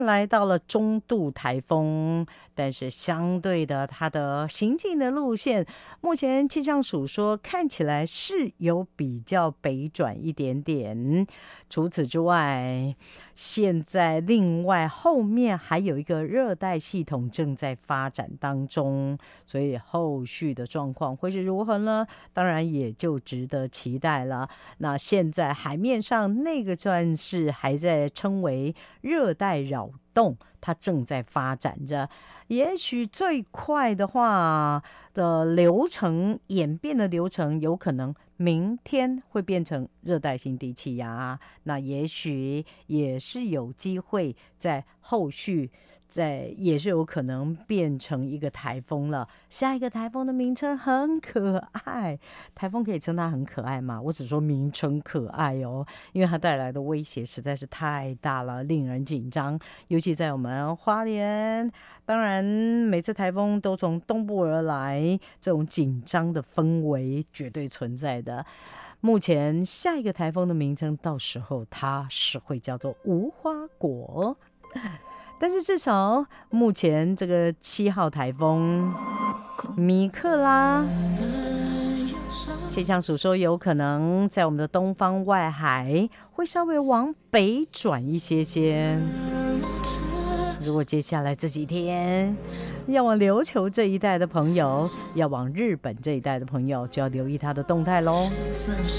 来到了中度台风，但是相对的，它的行进的路线，目前气象署说看起来是有比较北转一点点。除此之外，现在另外后面还有一个热带系统正在发展当中，所以后续的状况会是如何呢？当然也就值得期待了。那现在海面上那个算是还在称为热带扰动，它正在发展着。也许最快的话的流程演变的流程，有可能明天会变成热带性低气压，那也许也是有机会在后续也是有可能变成一个台风了。下一个台风的名称很可爱，台风可以称它很可爱吗？我只说名称可爱哦，因为它带来的威胁实在是太大了，令人紧张。尤其在我们花莲，当然每次台风都从东部而来，这种紧张的氛围绝对存在的。目前下一个台风的名称，到时候它是会叫做无花果。但是至少目前这个7号台风米克拉，气象署说有可能在我们的东方外海会稍微往北转一些些。如果接下来这几天要往琉球这一带的朋友，要往日本这一带的朋友，就要留意它的动态咯。